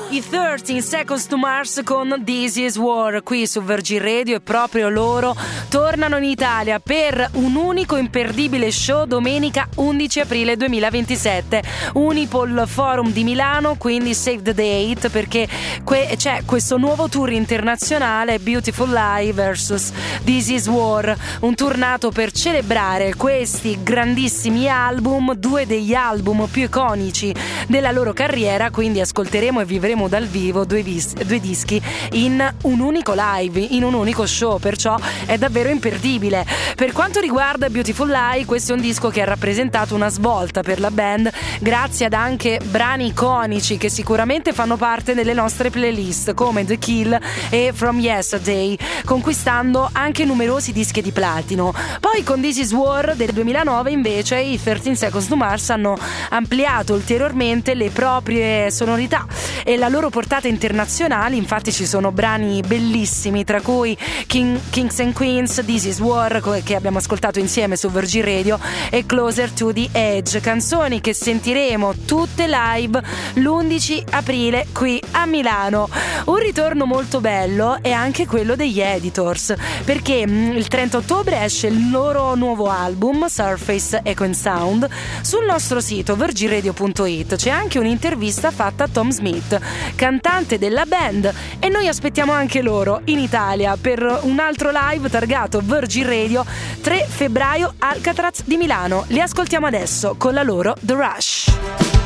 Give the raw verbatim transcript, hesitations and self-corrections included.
I thirteen Seconds to Mars con This Is War qui su Virgin Radio, e proprio loro tornano in Italia per un unico imperdibile show domenica undici aprile duemilaventisette, Unipol Forum di Milano, quindi save the date, perché que- c'è questo nuovo tour internazionale, Beautiful Lie versus This Is War, un tour nato per celebrare questi grandissimi album, due degli album più iconici della loro carriera, quindi ascolteremo e vivremo dal vivo due, vis- due dischi in un unico live, in un unico show, perciò è davvero imperdibile. Per quanto riguarda Beautiful Lie, questo è un disco che ha rappresentato una svolta per la band, grazie ad anche brani iconici che sicuramente fanno parte delle nostre playlist, come The Kill e From Yesterday, conquistando anche numerosi dischi di platino. Poi con This Is War del duemilanove invece i thirteen Seconds to Mars hanno ampliato ulteriormente le proprie sonorità e la loro portata internazionale. Infatti ci sono brani bellissimi, tra cui King, Kings and Queens, This Is War, che abbiamo ascoltato insieme su Virgin Radio, e Closer to the Edge, canzoni che sentiremo tutte live l'undici aprile qui a Milano. Un ritorno molto bello è anche quello degli Editors, perché il trenta ottobre esce il loro nuovo album Surface Echo and Sound. Sul nostro sito virgin radio punto it c'è anche un'intervista fatta a Tom Smith, cantante della band, e noi aspettiamo anche loro in Italia per un altro live targato Virgin Radio tre febbraio, Alcatraz di Milano. Li ascoltiamo adesso con la loro The Rush.